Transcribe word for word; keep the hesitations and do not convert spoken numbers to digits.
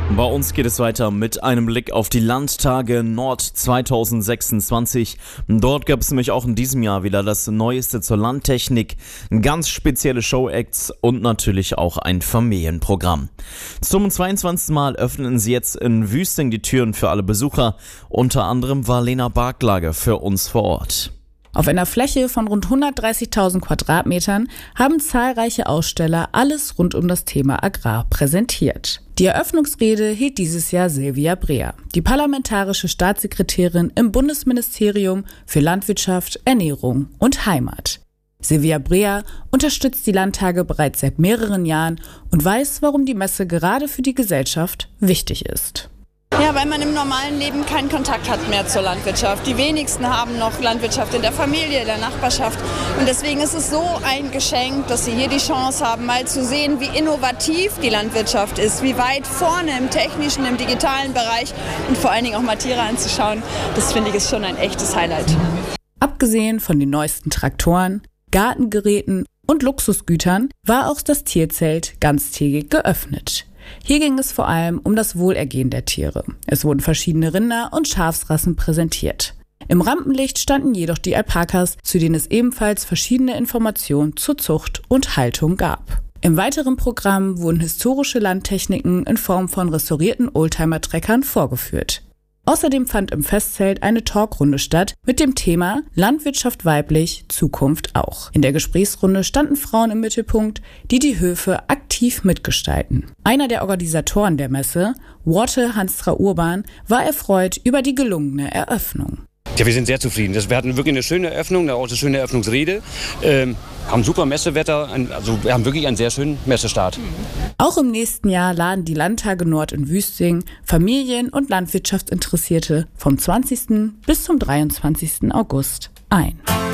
Bei uns geht es weiter mit einem Blick auf die Landtage Nord zwanzig sechsundzwanzig. Dort gab es nämlich auch in diesem Jahr wieder das Neueste zur Landtechnik, ganz spezielle Showacts und natürlich auch ein Familienprogramm. Zum zweiundzwanzigsten Mal öffnen sie jetzt in Wüsting die Türen für alle Besucher. Unter anderem war Lena Barklage für uns vor Ort. Auf einer Fläche von rund hundertdreißigtausend Quadratmetern haben zahlreiche Aussteller alles rund um das Thema Agrar präsentiert. Die Eröffnungsrede hielt dieses Jahr Silvia Breer, die parlamentarische Staatssekretärin im Bundesministerium für Landwirtschaft, Ernährung und Heimat. Silvia Breer unterstützt die Landtage bereits seit mehreren Jahren und weiß, warum die Messe gerade für die Gesellschaft wichtig ist. Ja, weil man im normalen Leben keinen Kontakt hat mehr zur Landwirtschaft. Die wenigsten haben noch Landwirtschaft in der Familie, in der Nachbarschaft. Und deswegen ist es so ein Geschenk, dass Sie hier die Chance haben, mal zu sehen, wie innovativ die Landwirtschaft ist, wie weit vorne im technischen, im digitalen Bereich und vor allen Dingen auch mal Tiere anzuschauen. Das finde ich ist schon ein echtes Highlight. Abgesehen von den neuesten Traktoren, Gartengeräten und Luxusgütern war auch das Tierzelt ganztägig geöffnet. Hier ging es vor allem um das Wohlergehen der Tiere. Es wurden verschiedene Rinder- und Schafsrassen präsentiert. Im Rampenlicht standen jedoch die Alpakas, zu denen es ebenfalls verschiedene Informationen zur Zucht und Haltung gab. Im weiteren Programm wurden historische Landtechniken in Form von restaurierten Oldtimer-Treckern vorgeführt. Außerdem fand im Festzelt eine Talkrunde statt mit dem Thema Landwirtschaft weiblich, Zukunft auch. In der Gesprächsrunde standen Frauen im Mittelpunkt, die die Höfe aktiv mitgestalten. Einer der Organisatoren der Messe, Worte Hanstra Urban, war erfreut über die gelungene Eröffnung. Ja, wir sind sehr zufrieden. Wir hatten wirklich eine schöne Eröffnung, auch eine schöne Eröffnungsrede. Ähm, haben super Messewetter, also wir haben wirklich einen sehr schönen Messestart. Auch im nächsten Jahr laden die Landtage Nord in Wüsting Familien- und Landwirtschaftsinteressierte vom zwanzigsten bis zum dreiundzwanzigsten August ein.